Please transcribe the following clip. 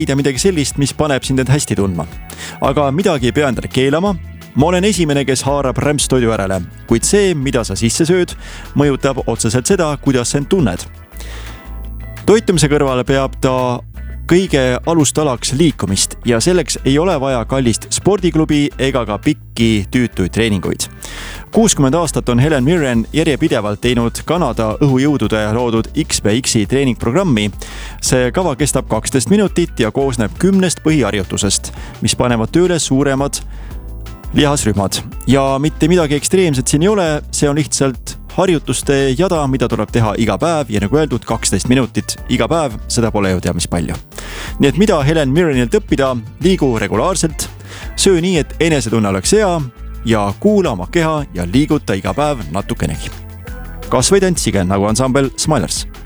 leida midagi sellist, mis paneb sind end hästi tundma. Aga midagi ei pea endale keelama. Ma olen esimene, kes haarab rämpstoidu järele, kuid see, mida sa sisse sööd, mõjutab otseselt seda, kuidas sa end tunned. Toitumise kõrval peab ta kõige alustalaks liikumist ja selleks ei ole vaja kallist spordiklubi ega ka pikki tüütuid treeninguid. 60 aastat on Helen Mirren järjepidevalt teinud Kanada õhujõudude loodud XPX-i treeningprogrammi. See kava kestab 12 minutit ja koosneb 10 põhiharjutusest, mis panevad tööle suuremad lihasrühmad. Ja mitte midagi ekstreemset siin ei ole, see on lihtsalt harjutuste jada, mida tuleb teha iga päev ja nagu öeldud 12 minutit iga päev, seda pole ju tea mis palju. Nii et mida Helen Mirrenilt õppida, liigu regulaarselt, söö nii, et enesetunne oleks hea ja kuula oma keha ja liiguta iga päev natukenegi. Kas või tantsige nagu ansambel Smilers.